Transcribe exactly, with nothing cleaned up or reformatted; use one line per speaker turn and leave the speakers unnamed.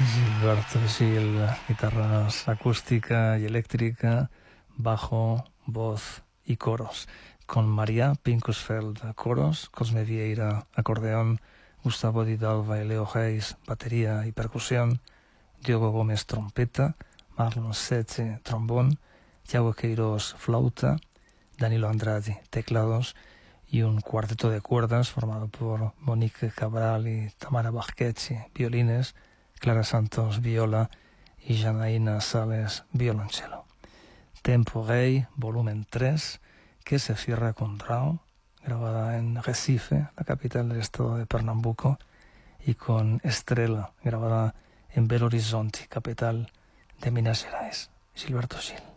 Gilberto Gil, guitarras acústica y eléctrica, bajo, voz y coros. Con María Pinkusfeld, coros, Cosme Vieira, acordeón, Gustavo Didalva y Leo Reis, batería y percusión, Diogo Gómez, trompeta, Marlon Seche, trombón, Thiago Queiroz, flauta, Danilo Andrade, teclados, y un cuarteto de cuerdas formado por Monique Cabral y Tamara Bacchetti, violines, Clara Santos, viola, y Janaína Sales, violonchelo. Tempo Rey, volumen tres, que se cierra con Drau, grabada en Recife, la capital del estado de Pernambuco, y con Estrela, grabada en Belo Horizonte, capital de Minas Gerais. Gilberto Gil.